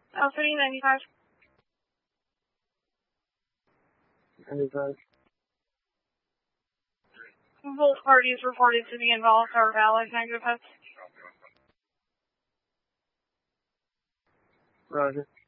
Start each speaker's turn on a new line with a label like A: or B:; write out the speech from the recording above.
A: City 95.
B: 95.
A: Both parties reported to be involved are valid negative hits.
B: Roger.